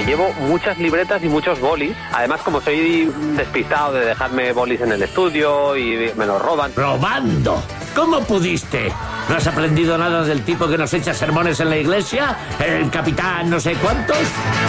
Llevo muchas libretas y muchos bolis. Además, como soy despistado de dejarme bolis en el estudio y me los roban. ¡Robando! ¿Cómo pudiste? ¿No has aprendido nada del tipo que nos echa sermones en la iglesia? ¿El capitán no sé cuántos?